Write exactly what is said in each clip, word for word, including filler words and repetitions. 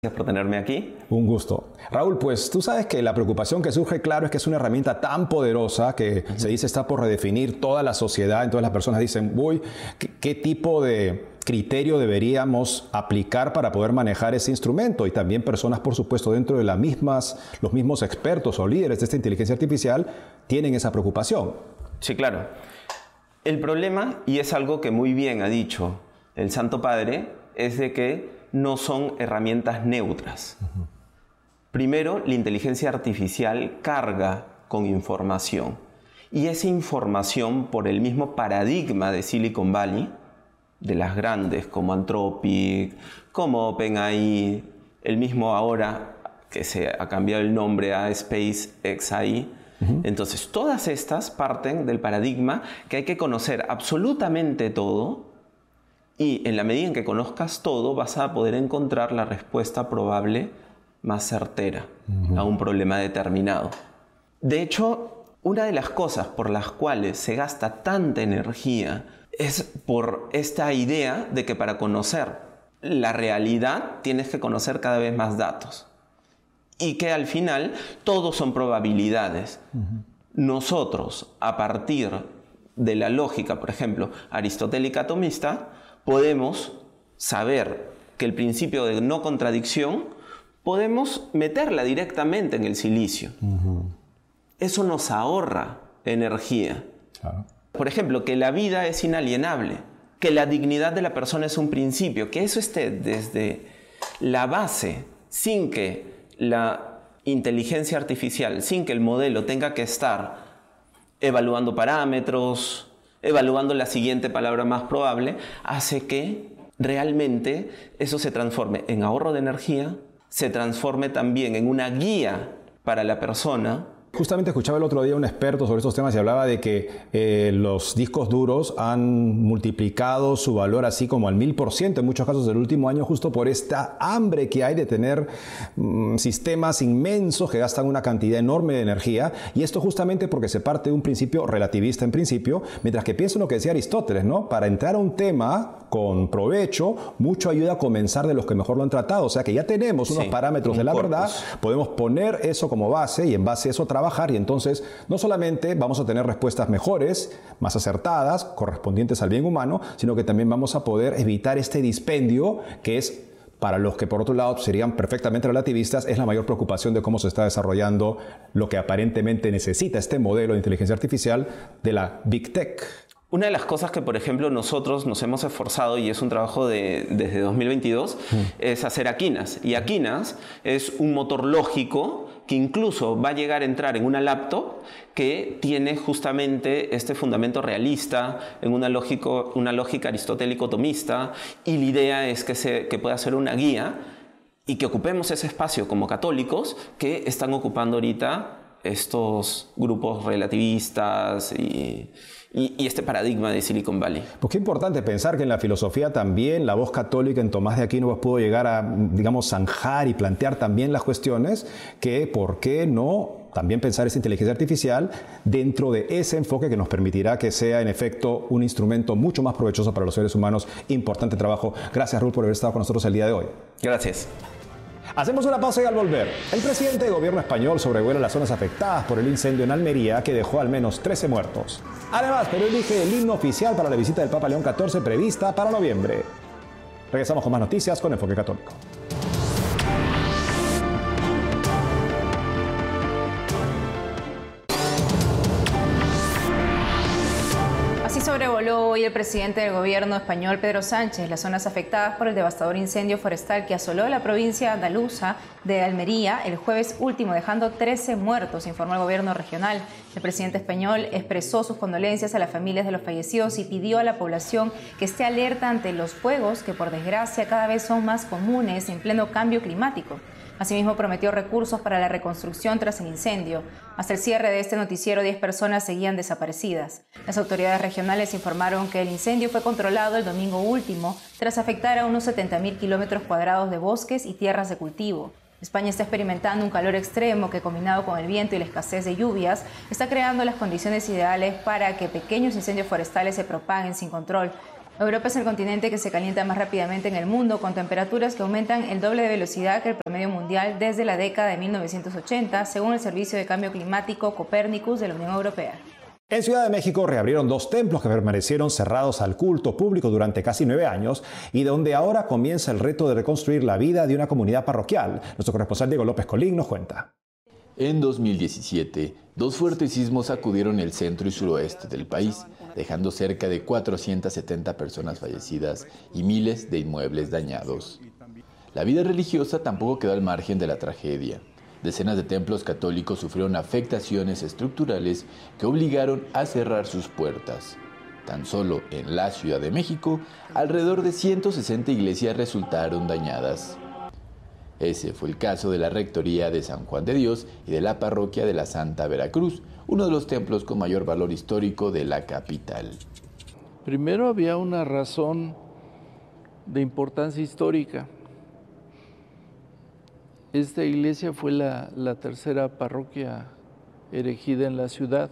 Gracias por tenerme aquí. Un gusto. Raúl, pues tú sabes que la preocupación que surge, claro, es que es una herramienta tan poderosa que uh-huh. se dice está por redefinir toda la sociedad. Entonces las personas dicen, uy, ¿qué, qué tipo de criterio deberíamos aplicar para poder manejar ese instrumento? Y también personas, por supuesto, dentro de las mismas, los mismos expertos o líderes de esta inteligencia artificial tienen esa preocupación. Sí, claro. El problema, y es algo que muy bien ha dicho el Santo Padre, es de que no son herramientas neutras. Uh-huh. Primero, la inteligencia artificial carga con información. Y esa información, por el mismo paradigma de Silicon Valley, de las grandes como Anthropic, como OpenAI, el mismo ahora que se ha cambiado el nombre a SpaceXAI. Uh-huh. Entonces, todas estas parten del paradigma que hay que conocer absolutamente todo. Y en la medida en que conozcas todo, vas a poder encontrar la respuesta probable más certera uh-huh. a un problema determinado. De hecho, una de las cosas por las cuales se gasta tanta energía es por esta idea de que para conocer la realidad tienes que conocer cada vez más datos. Y que al final todos son probabilidades. Uh-huh. Nosotros, a partir de la lógica, por ejemplo, aristotélica atomista, podemos saber que el principio de no contradicción podemos meterla directamente en el silicio. Uh-huh. Eso nos ahorra energía. Claro. Por ejemplo, que la vida es inalienable, que la dignidad de la persona es un principio, que eso esté desde la base, sin que la inteligencia artificial, sin que el modelo tenga que estar evaluando parámetros, evaluando la siguiente palabra más probable, hace que realmente eso se transforme en ahorro de energía, se transforme también en una guía para la persona. Justamente escuchaba el otro día un experto sobre estos temas y hablaba de que eh, los discos duros han multiplicado su valor así como al mil por ciento en muchos casos del último año, justo por esta hambre que hay de tener mm, sistemas inmensos que gastan una cantidad enorme de energía, y esto justamente porque se parte de un principio relativista en principio, mientras que pienso en lo que decía Aristóteles, ¿no? Para entrar a un tema con provecho, mucho ayuda a comenzar de los que mejor lo han tratado, o sea que ya tenemos unos sí, parámetros un de la corpus. Verdad, podemos poner eso como base y en base a eso trabajar. Trabajar y entonces no solamente vamos a tener respuestas mejores, más acertadas, correspondientes al bien humano, sino que también vamos a poder evitar este dispendio que es, para los que por otro lado serían perfectamente relativistas, es la mayor preocupación de cómo se está desarrollando lo que aparentemente necesita este modelo de inteligencia artificial de la Big Tech. Una de las cosas que, por ejemplo, nosotros nos hemos esforzado, y es un trabajo de, desde dos mil veintidós, mm. es hacer Aquinas. Y Aquinas es un motor lógico que incluso va a llegar a entrar en una laptop que tiene justamente este fundamento realista, en una, lógico, una lógica aristotélico-tomista, y la idea es que, se, que pueda ser una guía y que ocupemos ese espacio como católicos que están ocupando ahorita estos grupos relativistas y, y, y este paradigma de Silicon Valley. Pues qué importante pensar que en la filosofía también la voz católica en Tomás de Aquino pudo llegar a, digamos, zanjar y plantear también las cuestiones que, ¿por qué no también pensar esa inteligencia artificial dentro de ese enfoque que nos permitirá que sea en efecto un instrumento mucho más provechoso para los seres humanos? Importante trabajo. Gracias, Raúl, por haber estado con nosotros el día de hoy. Gracias. Hacemos una pausa y al volver, el presidente del gobierno español sobrevuela las zonas afectadas por el incendio en Almería que dejó al menos trece muertos. Además, Perú elige el himno oficial para la visita del Papa León catorce prevista para noviembre. Regresamos con más noticias con Enfoque Católico. Sobrevoló hoy el presidente del gobierno español, Pedro Sánchez, las zonas afectadas por el devastador incendio forestal que asoló la provincia andaluza de Almería el jueves último, dejando trece muertos, informó el gobierno regional. El presidente español expresó sus condolencias a las familias de los fallecidos y pidió a la población que esté alerta ante los fuegos que, por desgracia, cada vez son más comunes en pleno cambio climático. Asimismo, prometió recursos para la reconstrucción tras el incendio. Hasta el cierre de este noticiero, diez personas seguían desaparecidas. Las autoridades regionales informaron que el incendio fue controlado el domingo último tras afectar a unos setenta mil kilómetros cuadrados de bosques y tierras de cultivo. España está experimentando un calor extremo que, combinado con el viento y la escasez de lluvias, está creando las condiciones ideales para que pequeños incendios forestales se propaguen sin control. Europa es el continente que se calienta más rápidamente en el mundo, con temperaturas que aumentan el doble de velocidad que el promedio mundial desde la década de mil novecientos ochenta, según el Servicio de Cambio Climático Copernicus de la Unión Europea. En Ciudad de México reabrieron dos templos que permanecieron cerrados al culto público durante casi nueve años y donde ahora comienza el reto de reconstruir la vida de una comunidad parroquial. Nuestro corresponsal Diego López Colín nos cuenta. En dos mil diecisiete, dos fuertes sismos sacudieron el centro y suroeste del país, dejando cerca de cuatrocientas setenta personas fallecidas y miles de inmuebles dañados. La vida religiosa tampoco quedó al margen de la tragedia. Decenas de templos católicos sufrieron afectaciones estructurales que obligaron a cerrar sus puertas. Tan solo en la Ciudad de México, alrededor de ciento sesenta iglesias resultaron dañadas. Ese fue el caso de la Rectoría de San Juan de Dios y de la Parroquia de la Santa Veracruz, uno de los templos con mayor valor histórico de la capital. Primero había una razón de importancia histórica. Esta iglesia fue la, la tercera parroquia erigida en la ciudad,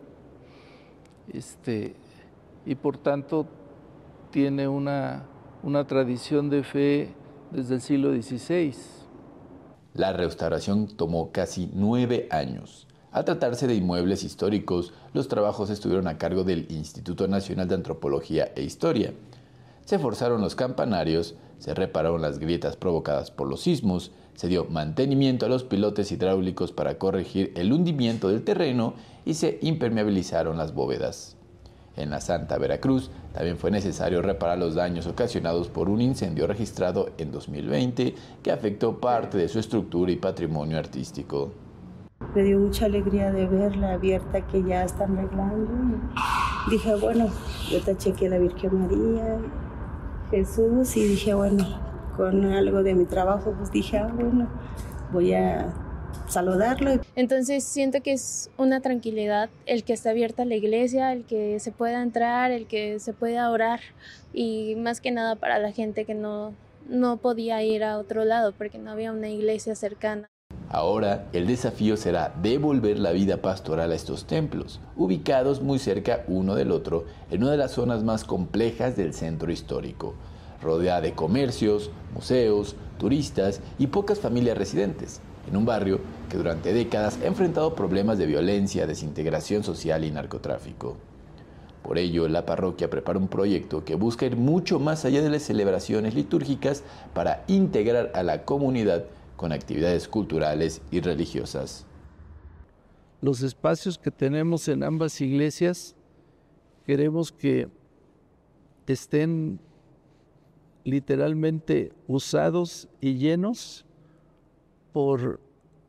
este, y por tanto tiene una, una tradición de fe desde el siglo dieciséis. La restauración tomó casi nueve años. Al tratarse de inmuebles históricos, los trabajos estuvieron a cargo del Instituto Nacional de Antropología e Historia. Se forzaron los campanarios, se repararon las grietas provocadas por los sismos, se dio mantenimiento a los pilotes hidráulicos para corregir el hundimiento del terreno y se impermeabilizaron las bóvedas. En la Santa Veracruz también fue necesario reparar los daños ocasionados por un incendio registrado en dos mil veinte que afectó parte de su estructura y patrimonio artístico. Me dio mucha alegría de verla abierta que ya están arreglando. Dije, bueno, yo te chequeé a la Virgen María, Jesús, y dije, bueno, con algo de mi trabajo, pues dije, ah, bueno, voy a saludarlo. Entonces siento que es una tranquilidad el que está abierta la iglesia, el que se pueda entrar, el que se pueda orar, y más que nada para la gente que no, no podía ir a otro lado porque no había una iglesia cercana. Ahora, el desafío será devolver la vida pastoral a estos templos, ubicados muy cerca uno del otro, en una de las zonas más complejas del centro histórico, rodeada de comercios, museos, turistas y pocas familias residentes, en un barrio que durante décadas ha enfrentado problemas de violencia, desintegración social y narcotráfico. Por ello, la parroquia prepara un proyecto que busca ir mucho más allá de las celebraciones litúrgicas para integrar a la comunidad con actividades culturales y religiosas. Los espacios que tenemos en ambas iglesias queremos que estén literalmente usados y llenos por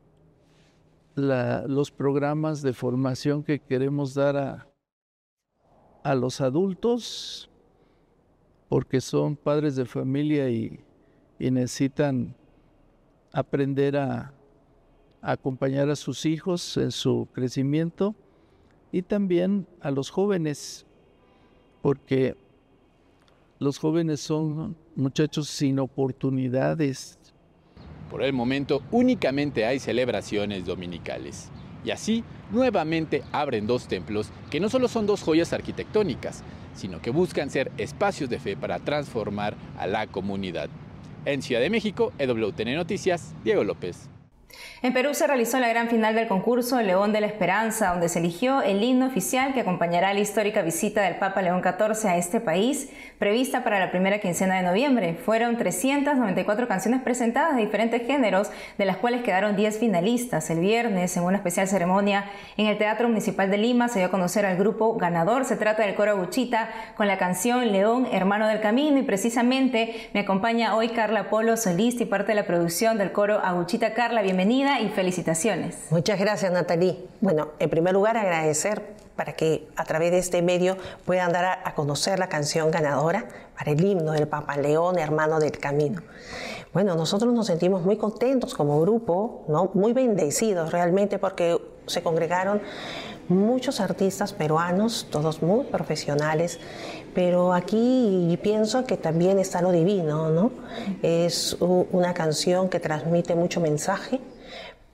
la, los programas de formación que queremos dar a, a los adultos, porque son padres de familia y, y necesitan aprender a, a acompañar a sus hijos en su crecimiento, y también a los jóvenes, porque los jóvenes son muchachos sin oportunidades. Por el momento únicamente hay celebraciones dominicales. Y así, nuevamente abren dos templos que no solo son dos joyas arquitectónicas, sino que buscan ser espacios de fe para transformar a la comunidad. En Ciudad de México, E W T N Noticias, Diego López. En Perú se realizó la gran final del concurso León de la Esperanza, donde se eligió el himno oficial que acompañará la histórica visita del Papa León catorce a este país, prevista para la primera quincena de noviembre. Fueron trescientas noventa y cuatro canciones presentadas de diferentes géneros, de las cuales quedaron diez finalistas. El viernes, en una especial ceremonia en el Teatro Municipal de Lima, se dio a conocer al grupo ganador. Se trata del coro Aguchita con la canción León, Hermano del Camino, y precisamente me acompaña hoy Carla Polo, solista y parte de la producción del coro Aguchita. Carla, bienvenida y felicitaciones. Muchas gracias, Natalie. Bueno, en primer lugar, agradecer para que a través de este medio puedan dar a, a conocer la canción ganadora para el himno del Papa León, Hermano del Camino. Bueno, nosotros nos sentimos muy contentos como grupo, ¿no? Muy bendecidos realmente, porque se congregaron muchos artistas peruanos, todos muy profesionales, pero aquí pienso que también está lo divino, ¿no? Es una canción que transmite mucho mensaje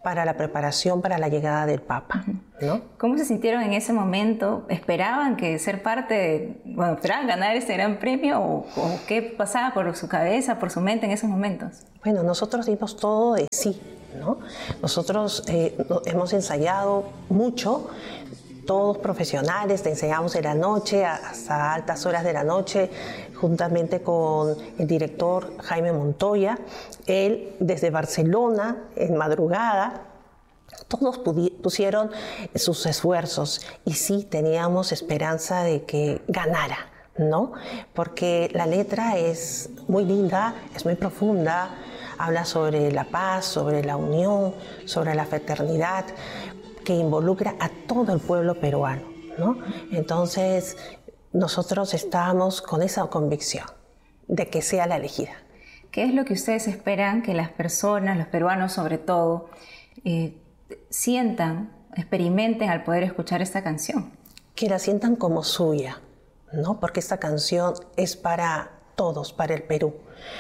para la preparación para la llegada del Papa, ¿no? ¿Cómo se sintieron en ese momento? ¿Esperaban que ser parte de, bueno, esperaban ganar este gran premio o, o qué pasaba por su cabeza, por su mente en esos momentos? Bueno, nosotros dimos todo de sí, ¿no? Nosotros eh, hemos ensayado mucho, todos profesionales, te ensayamos en la noche, hasta altas horas de la noche, juntamente con el director Jaime Montoya. Él desde Barcelona, en madrugada, todos pusieron sus esfuerzos y sí teníamos esperanza de que ganara, ¿no? Porque la letra es muy linda, es muy profunda, habla sobre la paz, sobre la unión, sobre la fraternidad, que involucra a todo el pueblo peruano, ¿no? Entonces, nosotros estamos con esa convicción de que sea la elegida. ¿Qué es lo que ustedes esperan que las personas, los peruanos sobre todo, eh, sientan, experimenten al poder escuchar esta canción? Que la sientan como suya, ¿no? Porque esta canción es para todos, para el Perú.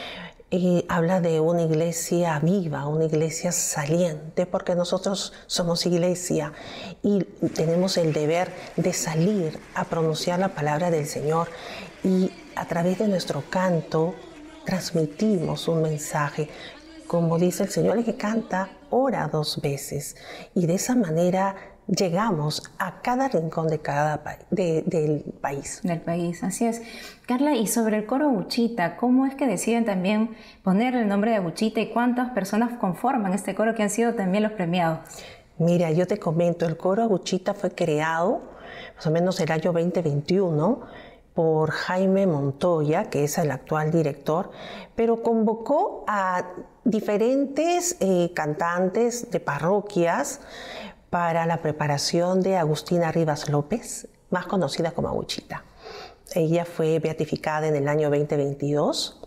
Y habla de una iglesia viva, una iglesia saliente, porque nosotros somos iglesia y tenemos el deber de salir a pronunciar la palabra del Señor y a través de nuestro canto transmitimos un mensaje. Como dice el Señor, el que canta, ora dos veces y de esa manera llegamos a cada rincón de cada pa de, del país. Del país, así es. Carla, y sobre el coro Aguchita, ¿cómo es que deciden también poner el nombre de Aguchita y cuántas personas conforman este coro que han sido también los premiados? Mira, yo te comento, el coro Aguchita fue creado más o menos el año veinte veintiuno por Jaime Montoya, que es el actual director, pero convocó a diferentes eh, cantantes de parroquias para la preparación de Agustina Rivas López, más conocida como Aguchita. Ella fue beatificada en el año veinte veintidós,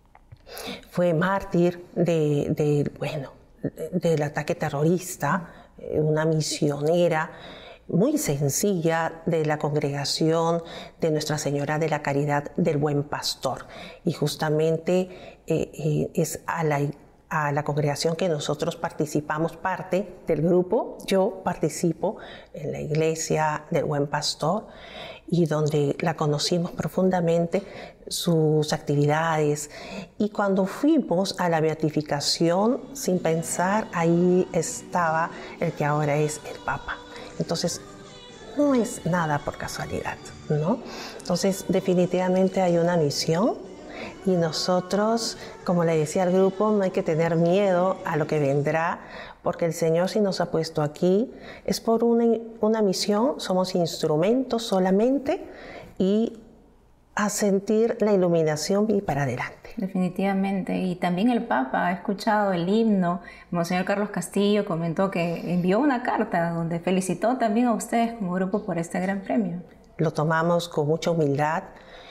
fue mártir de, de, bueno, de, del ataque terrorista, una misionera muy sencilla de la congregación de Nuestra Señora de la Caridad del Buen Pastor. Y justamente eh, eh, es a la a la congregación que nosotros participamos, parte del grupo. Yo participo en la iglesia del Buen Pastor y donde la conocimos profundamente, sus actividades. Y cuando fuimos a la beatificación, sin pensar, ahí estaba el que ahora es el Papa. Entonces, no es nada por casualidad, ¿no? Entonces, definitivamente hay una misión. Y nosotros, como le decía al grupo, no hay que tener miedo a lo que vendrá, porque el Señor si nos ha puesto aquí es por una, una misión, somos instrumentos solamente y a sentir la iluminación y para adelante. Definitivamente, y también el Papa ha escuchado el himno. Monseñor Carlos Castillo comentó que envió una carta donde felicitó también a ustedes como grupo por este gran premio. Lo tomamos con mucha humildad.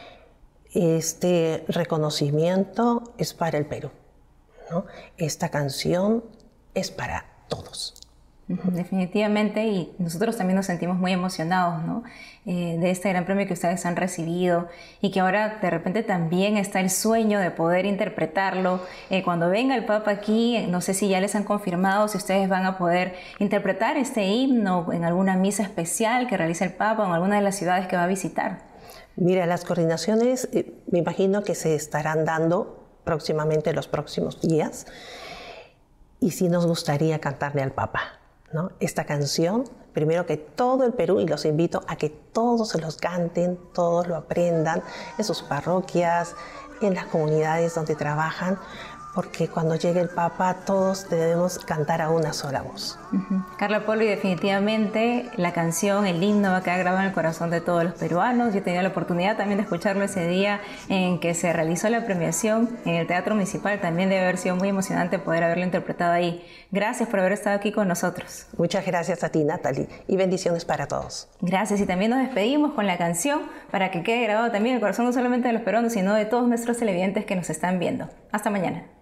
Este reconocimiento es para el Perú, ¿no? Esta canción es para todos. Definitivamente, y nosotros también nos sentimos muy emocionados, ¿no? Eh, de este gran premio que ustedes han recibido y que ahora de repente también está el sueño de poder interpretarlo. Eh, cuando venga el Papa aquí, no sé si ya les han confirmado si ustedes van a poder interpretar este himno en alguna misa especial que realice el Papa o en alguna de las ciudades que va a visitar. Mira, las coordinaciones eh, me imagino que se estarán dando próximamente los próximos días y sí nos gustaría cantarle al Papa, ¿no? Esta canción, primero que todo el Perú, y los invito a que todos se los canten, todos lo aprendan en sus parroquias, en las comunidades donde trabajan, porque cuando llegue el Papa todos debemos cantar a una sola voz. Uh-huh. Carla Polo, y definitivamente la canción, el himno va a quedar grabado en el corazón de todos los peruanos. Yo he tenido la oportunidad también de escucharlo ese día en que se realizó la premiación en el Teatro Municipal. También debe haber sido muy emocionante poder haberlo interpretado ahí. Gracias por haber estado aquí con nosotros. Muchas gracias a ti, Natalie, y bendiciones para todos. Gracias, y también nos despedimos con la canción para que quede grabado también en el corazón no solamente de los peruanos, sino de todos nuestros televidentes que nos están viendo. Hasta mañana.